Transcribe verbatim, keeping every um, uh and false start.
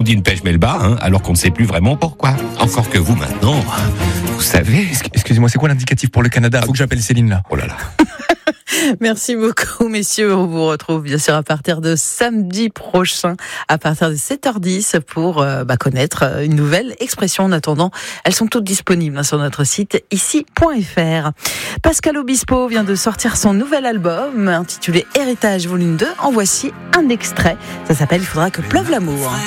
dit une pêche melba, hein, alors qu'on ne sait plus vraiment pourquoi. Encore que vous, maintenant, vous savez... Excusez-moi, c'est quoi l'indicatif pour le Canada ? Faut que j'appelle Céline, là. Oh là là. Merci beaucoup, messieurs. On vous retrouve bien sûr à partir de samedi prochain, à partir de sept heures dix, pour euh, bah, connaître une nouvelle expression. En attendant, elles sont toutes disponibles hein, sur notre site ici point f r. Pascal Obispo vient de sortir son nouvel album intitulé Héritage volume deux. En voici un extrait. Ça s'appelle Il faudra que pleuve l'amour.